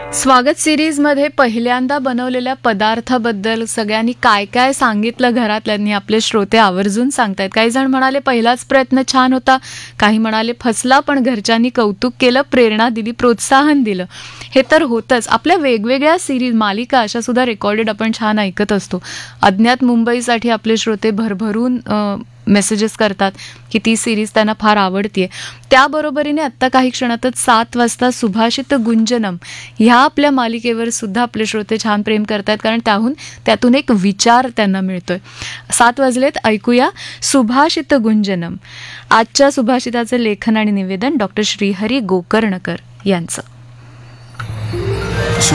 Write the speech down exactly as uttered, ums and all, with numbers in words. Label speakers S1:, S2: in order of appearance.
S1: स्वागत सिरीजमध्ये पहिल्यांदा बनवलेल्या पदार्थाबद्दल सगळ्यांनी काय काय सांगितलं घरातल्यांनी आपले श्रोते आवर्जून सांगतायत. काही जण म्हणाले पहिलाच प्रयत्न छान होता, काही म्हणाले फसला पण घरच्यांनी कौतुक केलं, प्रेरणा दिली, प्रोत्साहन दिलं. हे तर होतच. आपल्या वेगवेगळ्या सिरीज मालिका अशा सुद्धा रेकॉर्डेड आपण छान ऐकत असतो. अज्ञात मुंबईसाठी आपले श्रोते भरभरून मेसेजेस करतात की ती सिरीज त्यांना फार आवडतीये. त्याबरोबरीने आत्ता काही क्षणातच सात वाजता सुभाषित गुंजनम ह्या आपल्या मालिकेवर सुद्धा आपले श्रोते छान प्रेम करतात, कारण त्याहून त्यातून एक विचार त्यांना मिळतोय. सात वाजलेत, ऐकूया सुभाषित गुंजनम. आजच्या सुभाषिताचे लेखन आणि निवेदन डॉक्टर श्रीहरी गोकर्णकर यांचं.